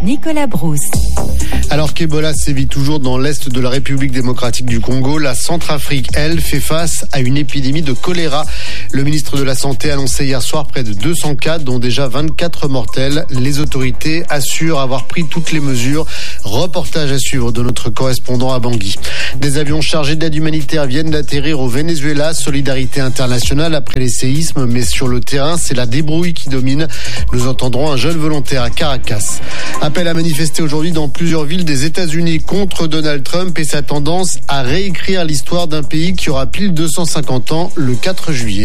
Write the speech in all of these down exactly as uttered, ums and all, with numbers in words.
Nicolas Brousse. Alors qu'Ebola sévit toujours dans l'est de la République démocratique du Congo, la Centrafrique, elle, fait face à une épidémie de choléra. Le ministre de la Santé a annoncé hier soir près de deux cents cas, dont déjà vingt-quatre mortels. Les autorités assurent avoir pris toutes les mesures. Reportage à suivre de notre correspondant à Bangui. Des avions chargés d'aide humanitaire viennent d'atterrir au Venezuela. Solidarité internationale après les séismes, mais sur le terrain, c'est la débrouille qui domine. Nous entendrons un jeune volontaire à Caracas. Appel à manifester aujourd'hui dans plusieurs villes des États-Unis contre Donald Trump et sa tendance à réécrire l'histoire d'un pays qui aura pile deux cent cinquante ans le quatre juillet.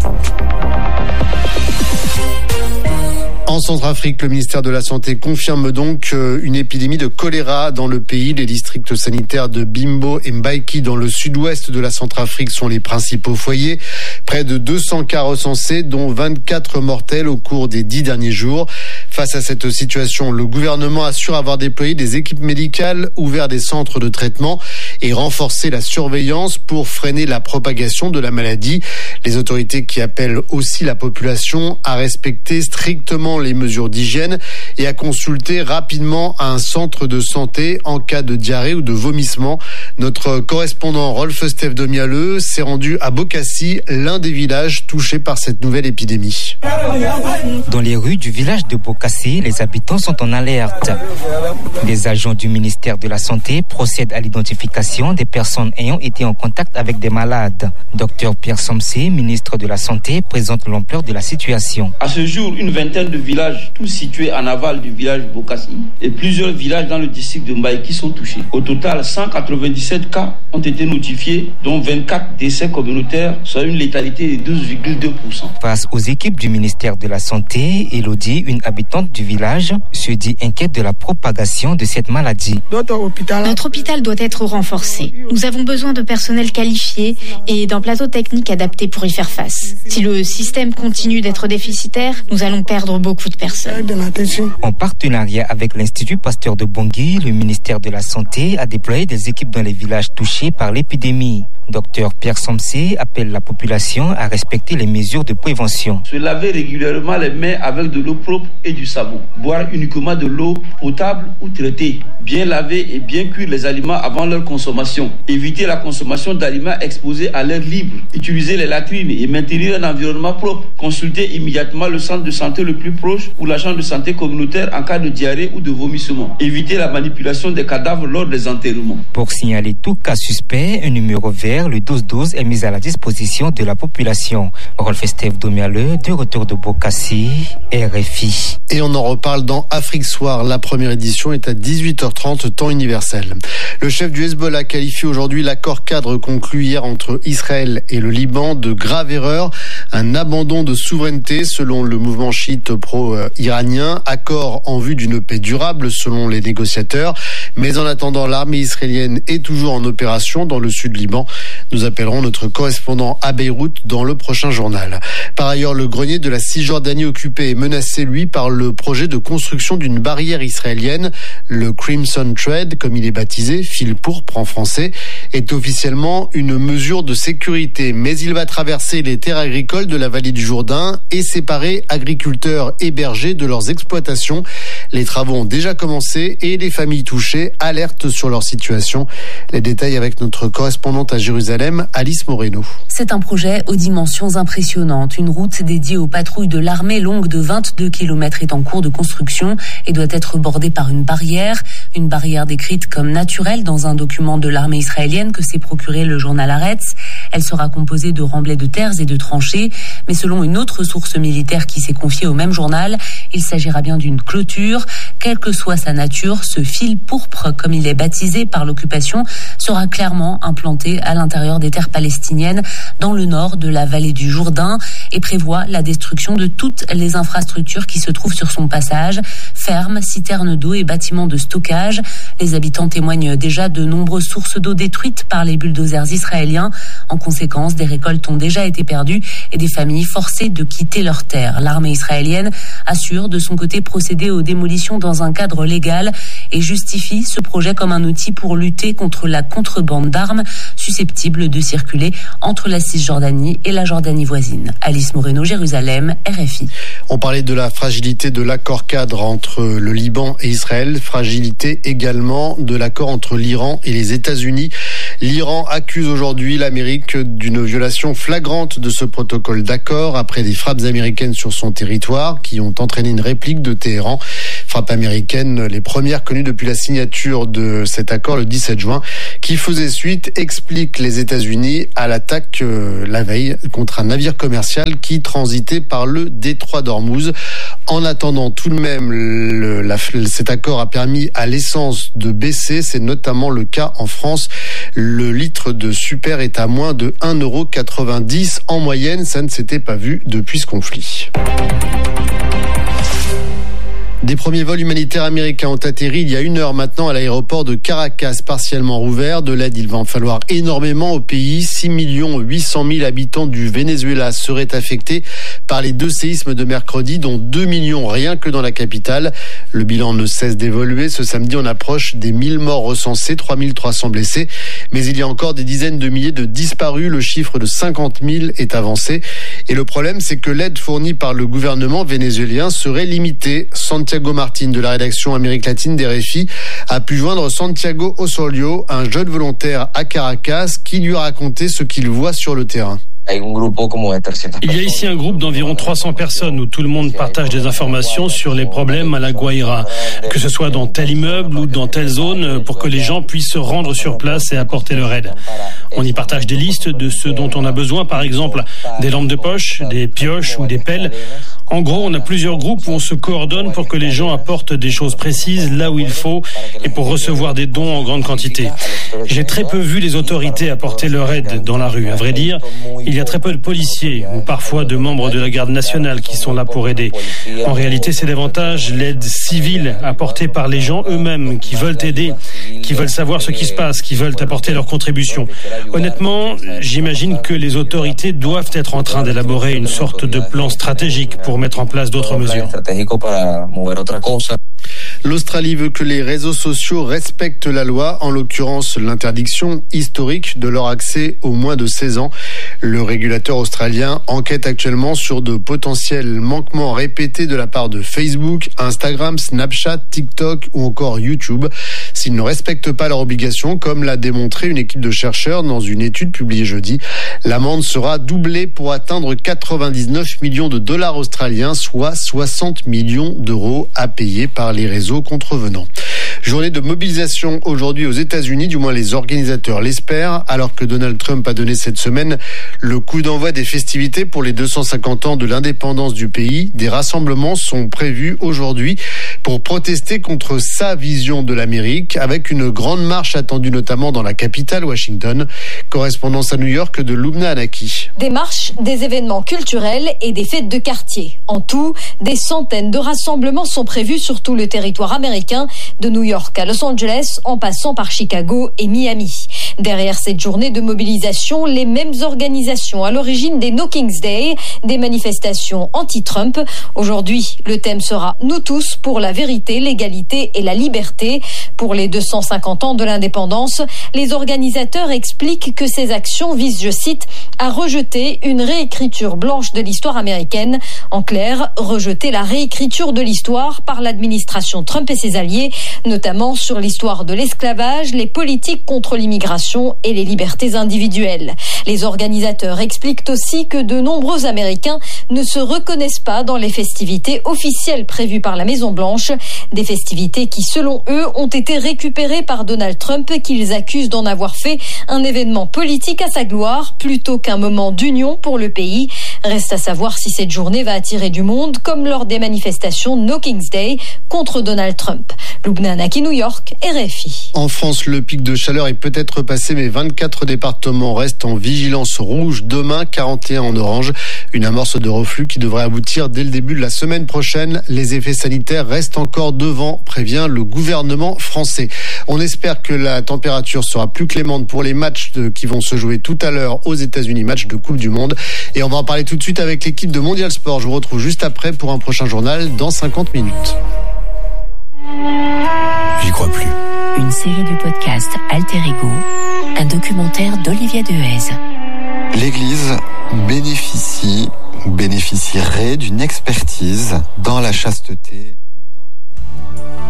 En Centrafrique, le ministère de la Santé confirme donc une épidémie de choléra dans le pays. Les districts sanitaires de Bimbo et Mbaiki dans le sud-ouest de la Centrafrique sont les principaux foyers. Près de deux cents cas recensés, dont vingt-quatre mortels au cours des dix derniers jours. Face à cette situation, le gouvernement assure avoir déployé des équipes médicales, ouvert des centres de traitement et renforcé la surveillance pour freiner la propagation de la maladie. Les autorités qui appellent aussi la population à respecter strictement les mesures d'hygiène et à consulter rapidement un centre de santé en cas de diarrhée ou de vomissement. Notre correspondant Rolf Steve Domialeux s'est rendu à Bokassi, l'un des villages touchés par cette nouvelle épidémie. Dans les rues du village de Bokassi, les habitants sont en alerte. Les agents du ministère de la Santé procèdent à l'identification des personnes ayant été en contact avec des malades. Docteur Pierre Somsé, ministre de la Santé, présente l'ampleur de la situation. À ce jour, une vingtaine de villages, tous situés en aval du village Bokassi, et plusieurs villages dans le district de Mbaiki sont touchés. Au total, cent quatre-vingt-dix-sept cas ont été notifiés, dont vingt-quatre décès communautaires, soit une létalité de douze virgule deux pour cent. Face aux équipes du ministère de la Santé, Elodie, une habitante du village, se dit inquiète de la propagation de cette maladie. Notre hôpital doit être renforcé. Nous avons besoin de personnel qualifié et d'un plateau technique adapté pour y faire face. Si le système continue d'être déficitaire, nous allons perdre beaucoup de personnes. En partenariat avec l'Institut Pasteur de Bangui, le ministère de la Santé a déployé des équipes dans les villages touchés par l'épidémie. Docteur Pierre Somsé appelle la population à respecter les mesures de prévention. Se laver régulièrement les mains avec de l'eau propre et du savon. Boire uniquement de l'eau potable ou traitée. Bien laver et bien cuire les aliments avant leur consommation. Éviter la consommation d'aliments exposés à l'air libre. Utiliser les latrines et maintenir un environnement propre. Consulter immédiatement le centre de santé le plus proche ou l'agent de santé communautaire en cas de diarrhée ou de vomissement. Éviter la manipulation des cadavres lors des enterrements. Pour signaler tout cas suspect, un numéro vert, le douze douze, est mis à la disposition de la population. Rolf Steve Domialeux, de retour de Bokassi, R F I. Et on en reparle dans Afrique Soir. La première édition est à dix-huit heures trente, temps universel. Le chef du Hezbollah qualifie aujourd'hui l'accord cadre conclu hier entre Israël et le Liban de grave erreur, un abandon de souveraineté selon le mouvement chiite pro-iranien, accord en vue d'une paix durable selon les négociateurs. Mais en attendant, l'armée israélienne est toujours en opération dans le sud Liban. Nous appellerons notre correspondant à Beyrouth dans le prochain journal. Par ailleurs, le grenier de la Cisjordanie occupée est menacé, lui, par le projet de construction d'une barrière israélienne. Le Crimson Thread, comme il est baptisé, fil pourpre en français, est officiellement une mesure de sécurité. Mais il va traverser les terres agricoles de la vallée du Jourdain et séparer agriculteurs et bergers de leurs exploitations. Les travaux ont déjà commencé et les familles touchées alertent sur leur situation. Les détails avec notre correspondante à Jérusalem, Alice Moreno. C'est un projet aux dimensions impressionnantes. Une route dédiée aux patrouilles de l'armée longue de vingt-deux kilomètres est en cours de construction et doit être bordée par une barrière. Une barrière décrite comme naturelle dans un document de l'armée israélienne que s'est procuré le journal Haaretz. Elle sera composée de remblais de terres et de tranchées. Mais selon une autre source militaire qui s'est confiée au même journal, il s'agira bien d'une clôture. Quelle que soit sa nature, ce fil pourpre, comme il est baptisé par l'occupation, sera clairement implanté à l'intérieur des terres palestiniennes dans le nord de la vallée du Jourdain et prévoit la destruction de toutes les infrastructures qui se trouvent sur son passage, fermes, citernes d'eau et bâtiments de stockage. Les habitants témoignent déjà de nombreuses sources d'eau détruites par les bulldozers israéliens. En conséquence, des récoltes ont déjà été perdues et des familles forcées de quitter leurs terres. L'armée israélienne assure de son côté procéder aux démolitions dans un cadre légal et justifie ce projet comme un outil pour lutter contre la contrebande d'armes susceptibles de circuler entre la Cisjordanie et la Jordanie voisine. Alice Moreno, Jérusalem, R F I. On parlait de la fragilité de l'accord cadre entre le Liban et Israël, fragilité également de l'accord entre l'Iran et les États-Unis. L'Iran accuse aujourd'hui l'Amérique d'une violation flagrante de ce protocole d'accord après des frappes américaines sur son territoire qui ont entraîné une réplique de Téhéran. Frappes américaines, les premières connues depuis la signature de cet accord le dix-sept juin, qui faisait suite, explique les États-Unis, à l'attaque euh, la veille contre un navire commercial qui transitait par le détroit d'Ormuz. En attendant, tout de même, le, la, cet accord a permis à l'essence de baisser. C'est notamment le cas en France. Le litre de super est à moins de un euro quatre-vingt-dix en moyenne. Ça ne s'était pas vu depuis ce conflit. Des premiers vols humanitaires américains ont atterri il y a une heure maintenant à l'aéroport de Caracas, partiellement rouvert. De l'aide, il va en falloir énormément au pays. six millions huit cent mille habitants du Venezuela seraient affectés par les deux séismes de mercredi, dont deux millions rien que dans la capitale. Le bilan ne cesse d'évoluer. Ce samedi, on approche des mille morts recensés, trois mille trois cents blessés. Mais il y a encore des dizaines de milliers de disparus. Le chiffre de cinquante mille est avancé. Et le problème, c'est que l'aide fournie par le gouvernement vénézuélien serait limitée. Santiago Martin de la rédaction Amérique latine d'R F I a pu joindre Santiago Osorio, un jeune volontaire à Caracas, qui lui a raconté ce qu'il voit sur le terrain. Il y a ici un groupe d'environ trois cents personnes où tout le monde partage des informations sur les problèmes à la Guaira, que ce soit dans tel immeuble ou dans telle zone, pour que les gens puissent se rendre sur place et apporter leur aide. On y partage des listes de ce dont on a besoin, par exemple des lampes de poche, des pioches ou des pelles. En gros, on a plusieurs groupes où on se coordonne pour que les gens apportent des choses précises là où il faut et pour recevoir des dons en grande quantité. J'ai très peu vu les autorités apporter leur aide dans la rue. À vrai dire, il y a très peu de policiers ou parfois de membres de la garde nationale qui sont là pour aider. En réalité, c'est davantage l'aide civile apportée par les gens eux-mêmes qui veulent aider, qui veulent savoir ce qui se passe, qui veulent apporter leur contribution. Honnêtement, j'imagine que les autorités doivent être en train d'élaborer une sorte de plan stratégique pour mettre en place d'autres mesures. L'Australie veut que les réseaux sociaux respectent la loi, en l'occurrence l'interdiction historique de leur accès aux moins de seize ans. Le régulateur australien enquête actuellement sur de potentiels manquements répétés de la part de Facebook, Instagram, Snapchat, TikTok ou encore YouTube. S'ils ne respectent pas leurs obligations, comme l'a démontré une équipe de chercheurs dans une étude publiée jeudi, l'amende sera doublée pour atteindre quatre-vingt-dix-neuf millions de dollars australiens, soit soixante millions d'euros à payer par les réseaux contrevenants. Journée de mobilisation aujourd'hui aux États-Unis, du moins les organisateurs l'espèrent, alors que Donald Trump a donné cette semaine le coup d'envoi des festivités pour les deux cent cinquante ans de l'indépendance du pays. Des rassemblements sont prévus aujourd'hui pour protester contre sa vision de l'Amérique, avec une grande marche attendue notamment dans la capitale, Washington. Correspondance à New York de Lubna Anaki. Des marches, des événements culturels et des fêtes de quartier. En tout, des centaines de rassemblements sont prévus sur tout le territoire américain, de New York à Los Angeles, en passant par Chicago et Miami. Derrière cette journée de mobilisation, les mêmes organisations à l'origine des No Kings Day, des manifestations anti-Trump. Aujourd'hui, le thème sera « Nous tous pour la vérité, l'égalité et la liberté ». Pour les deux cent cinquante ans de l'indépendance, les organisateurs expliquent que ces actions visent, je cite, à rejeter une réécriture blanche de l'histoire américaine. En clair, rejeter la réécriture de l'histoire par l'administration Trump et ses alliés, notamment sur l'histoire de l'esclavage, les politiques contre l'immigration et les libertés individuelles. Les organisateurs expliquent aussi que de nombreux Américains ne se reconnaissent pas dans les festivités officielles prévues par la Maison-Blanche, des festivités qui, selon eux, ont été récupérées par Donald Trump, qu'ils accusent d'en avoir fait un événement politique à sa gloire plutôt qu'un moment d'union pour le pays. Reste à savoir si cette journée va attirer du monde, comme lors des manifestations No Kings Day contre Donald Trump. Lubna Anaki, New York, R F I. En France, le pic de chaleur est peut-être passé, mais vingt-quatre départements restent en vigilance rouge. Demain, quarante et un en orange. Une amorce de reflux qui devrait aboutir dès le début de la semaine prochaine. Les effets sanitaires restent reste encore devant, prévient le gouvernement français. On espère que la température sera plus clémente pour les matchs de, qui vont se jouer tout à l'heure aux États-Unis, match de Coupe du Monde. Et on va en parler tout de suite avec l'équipe de Mondial Sport. Je vous retrouve juste après pour un prochain journal dans cinquante minutes. J'y crois plus. Une série de podcasts Alter Ego, un documentaire d'Olivier Dehaze. L'Église bénéficie, bénéficierait d'une expertise dans la chasteté